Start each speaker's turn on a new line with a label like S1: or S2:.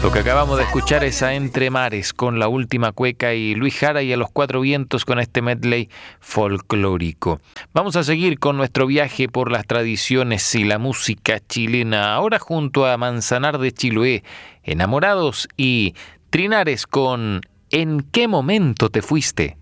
S1: Lo que acabamos de escuchar es a Entre Mares con La Última Cueca y Luis Jara y a Los Cuatro Vientos con este medley folclórico. Vamos a seguir con nuestro viaje por las tradiciones y la música chilena, ahora junto a Manzanar de Chiloé, Enamorados y Trinares con ¿En qué momento te fuiste?